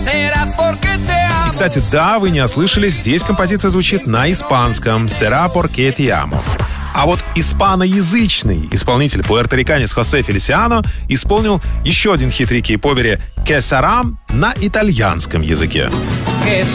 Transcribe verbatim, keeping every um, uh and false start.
И, кстати, да, вы не ослышались, здесь композиция звучит на испанском «Será porque te amo». А вот испаноязычный исполнитель, пуэрториканец Хосе Фелисиано, исполнил еще один хит Рики и Повери «Que será» на итальянском языке.